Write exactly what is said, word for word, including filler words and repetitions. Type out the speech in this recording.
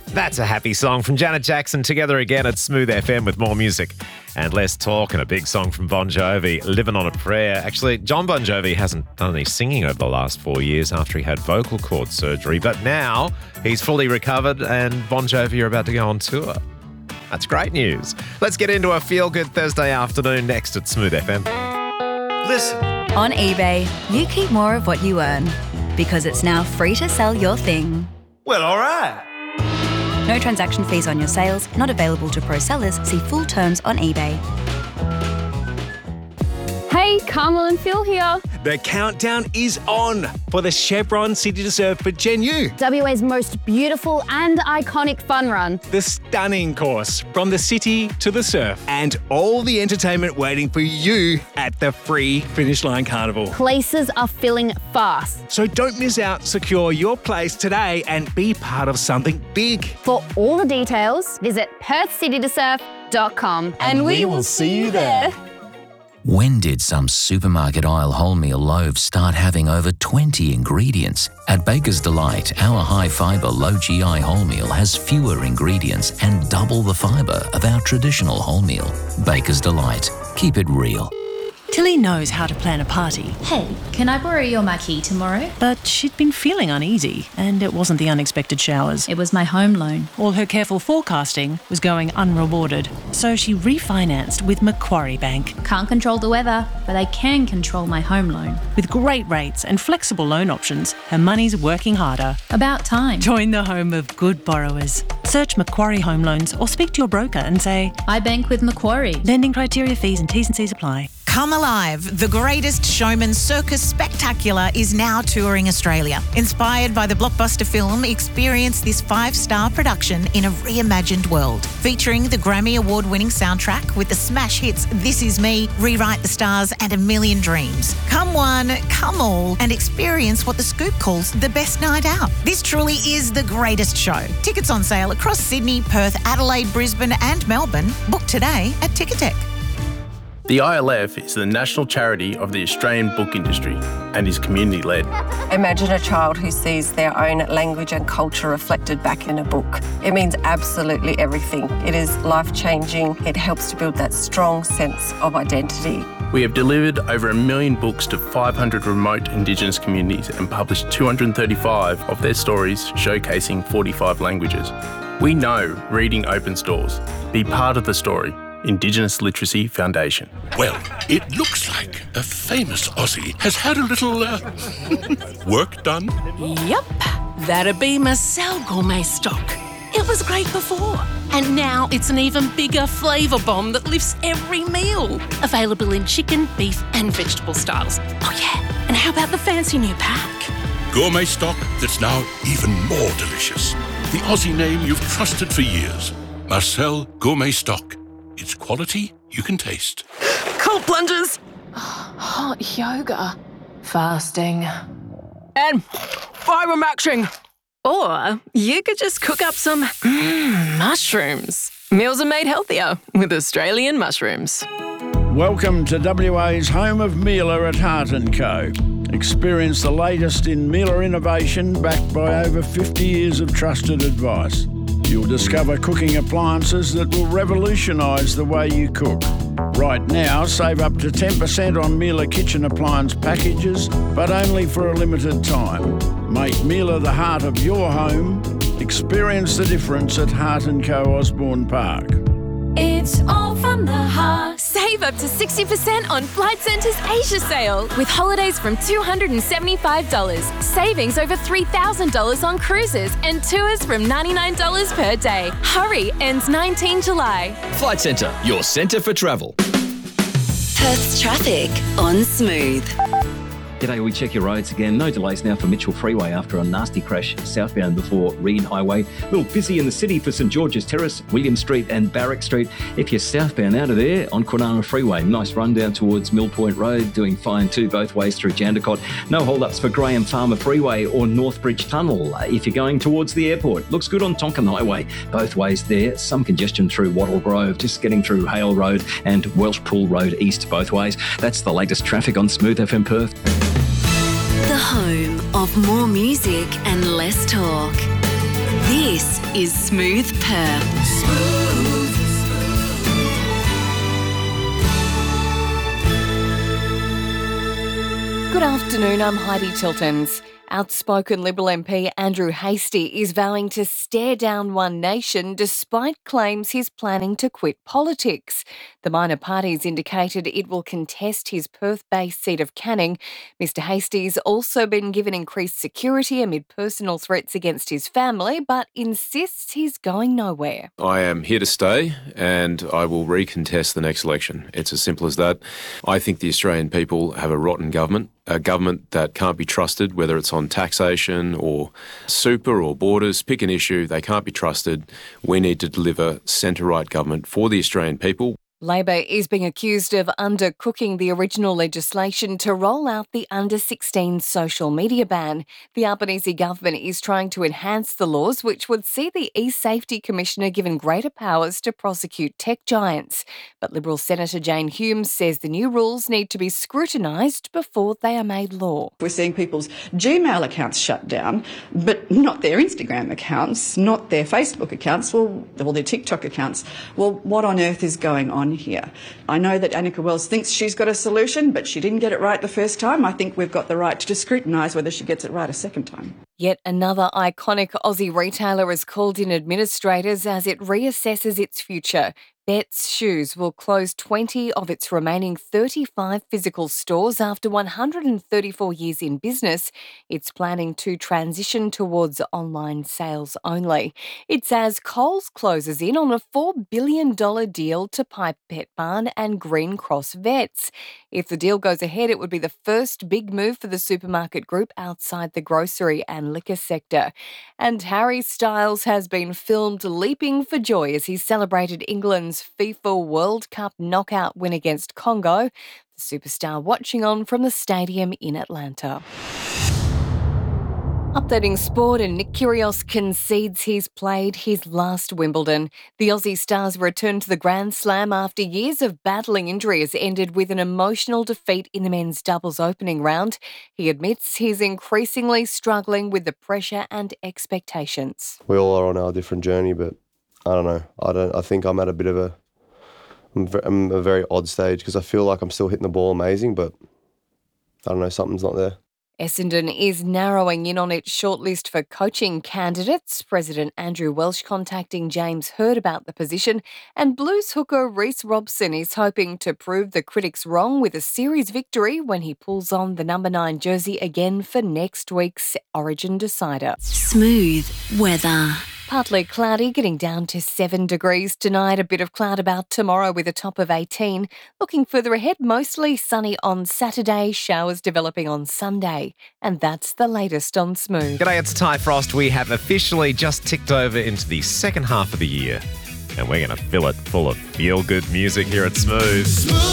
That's a happy song from Janet Jackson. Together again at Smooth F M with more music and less talk, and a big song from Bon Jovi, Living on a Prayer. Actually, John Bon Jovi hasn't done any singing over the last four years after he had vocal cord surgery, but now he's fully recovered and Bon Jovi are about to go on tour. That's great news. Let's get into a feel-good Thursday afternoon next at Smooth F M. Listen. On eBay, you keep more of what you earn because it's now free to sell your thing. Well, all right. No transaction fees on your sales, not available to pro sellers. See full terms on eBay. Hey, Carmel and Phil here. The countdown is on for the Chevron City to Surf for Gen U. W A's most beautiful and iconic fun run. The stunning course from the city to the surf, and all the entertainment waiting for you at the free Finish Line Carnival. Places are filling fast. So don't miss out. Secure your place today and be part of something big. For all the details, visit perth city to surf dot com. And, and we, we will see you there. When did some supermarket aisle wholemeal loaves start having over twenty ingredients? At Baker's Delight, our high-fibre, low-G I wholemeal has fewer ingredients and double the fibre of our traditional wholemeal. Baker's Delight. Keep it real. Tilly knows how to plan a party. Hey, can I borrow your marquee tomorrow? But she'd been feeling uneasy, and it wasn't the unexpected showers. It was my home loan. All her careful forecasting was going unrewarded, so she refinanced with Macquarie Bank. Can't control the weather, but I can control my home loan. With great rates and flexible loan options, her money's working harder. About time. Join the home of good borrowers. Search Macquarie Home Loans or speak to your broker and say, I bank with Macquarie. Lending criteria, fees and T's and C's apply. Come Alive, the greatest showman circus spectacular, is now touring Australia. Inspired by the blockbuster film, experience this five-star production in a reimagined world. Featuring the Grammy Award-winning soundtrack with the smash hits This Is Me, Rewrite the Stars and A Million Dreams. Come one, come all, and experience what The Scoop calls the best night out. This truly is the greatest show. Tickets on sale across Sydney, Perth, Adelaide, Brisbane and Melbourne. Book today at Ticketek. The I L F is the national charity of the Australian book industry and is community-led. Imagine a child who sees their own language and culture reflected back in a book. It means absolutely everything. It is life-changing. It helps to build that strong sense of identity. We have delivered over a million books to five hundred remote Indigenous communities and published two hundred thirty-five of their stories showcasing forty-five languages. We know reading opens doors. Be part of the story. Indigenous Literacy Foundation. Well, it looks like a famous Aussie has had a little uh, work done. Yep, that'd be Marcel Gourmet Stock. It was great before, and now it's an even bigger flavour bomb that lifts every meal. Available in chicken, beef and vegetable styles. Oh yeah, and how about the fancy new pack? Gourmet Stock that's now even more delicious. The Aussie name you've trusted for years. Marcel Gourmet Stock. It's quality you can taste. Cold plunges. Hot yoga. Fasting. And fibre maxing. Or you could just cook up some mm, mushrooms. Meals are made healthier with Australian mushrooms. Welcome to W A's home of Miele at Hart and Co. Experience the latest in Miele innovation backed by over fifty years of trusted advice. You'll discover cooking appliances that will revolutionise the way you cook. Right now, save up to ten percent on Miele kitchen appliance packages, but only for a limited time. Make Miele the heart of your home. Experience the difference at Hart and Co Osborne Park. It's all from the heart. Save up to sixty percent on Flight Centre's Asia sale with holidays from two hundred seventy-five dollars. Savings over three thousand dollars on cruises and tours from ninety-nine dollars per day. Hurry, ends nineteenth July. Flight Centre, your centre for travel. Perth's traffic on Smooth. G'day, we check your roads again. No delays now for Mitchell Freeway after a nasty crash southbound before Reed Highway. A little busy in the city for St George's Terrace, William Street and Barrack Street. If you're southbound out of there on Kwinana Freeway, nice run down towards Mill Point Road, doing fine too both ways through Jandakot. No hold-ups for Graham Farmer Freeway or Northbridge Tunnel. If you're going towards the airport, looks good on Tonkin Highway. Both ways there, some congestion through Wattle Grove, just getting through Hale Road and Welshpool Road east both ways. That's the latest traffic on Smooth F M Perth. The home of more music and less talk. This is Smooth Perth. Good afternoon, I'm Heidi Tiltons. Outspoken Liberal M P Andrew Hastie is vowing to stare down One Nation despite claims he's planning to quit politics. The minor parties indicated it will contest his Perth-based seat of Canning. Mister Hastie's also been given increased security amid personal threats against his family, but insists he's going nowhere. I am here to stay and I will recontest the next election. It's as simple as that. I think the Australian people have a rotten government. A government that can't be trusted, whether it's on taxation or super or borders, pick an issue, they can't be trusted. We need to deliver centre-right government for the Australian people. Labor is being accused of undercooking the original legislation to roll out the under sixteen social media ban. The Albanese government is trying to enhance the laws, which would see the e-Safety Commissioner given greater powers to prosecute tech giants. But Liberal Senator Jane Hume says the new rules need to be scrutinised before they are made law. We're seeing people's Gmail accounts shut down, but not their Instagram accounts, not their Facebook accounts, well, or their TikTok accounts. Well, what on earth is going on here? I know that Annika Wells thinks she's got a solution, but she didn't get it right the first time. I think we've got the right to scrutinise whether she gets it right a second time. Yet another iconic Aussie retailer has called in administrators as it reassesses its future. Betts Shoes will close twenty of its remaining thirty-five physical stores after one hundred thirty-four years in business. It's planning to transition towards online sales only. It's as Coles closes in on a four billion dollars deal to buy Pet Barn and Green Cross Vets. If the deal goes ahead, it would be the first big move for the supermarket group outside the grocery and liquor sector. And Harry Styles has been filmed leaping for joy as he celebrated England's FIFA World Cup knockout win against Congo. The superstar watching on from the stadium in Atlanta. Updating sport, and Nick Kyrgios concedes he's played his last Wimbledon. The Aussie Stars return to the Grand Slam after years of battling injury has ended with an emotional defeat in the men's doubles opening round. He admits he's increasingly struggling with the pressure and expectations. We all are on our different journey, but I don't know. I don't. I think I'm at a bit of a, I'm, I'm a very odd stage because I feel like I'm still hitting the ball amazing, but I don't know, something's not there. Essendon is narrowing in on its shortlist for coaching candidates. President Andrew Welsh contacting James Hird about the position, and Blues hooker Reece Robson is hoping to prove the critics wrong with a series victory when he pulls on the number nine jersey again for next week's Origin decider. Smooth weather. Partly cloudy, getting down to seven degrees tonight. A bit of cloud about tomorrow with a top of eighteen. Looking further ahead, mostly sunny on Saturday, showers developing on Sunday. And that's the latest on Smooth. G'day, it's Ty Frost. We have officially just ticked over into the second half of the year, and we're going to fill it full of feel-good music here at Smooth. Smooth.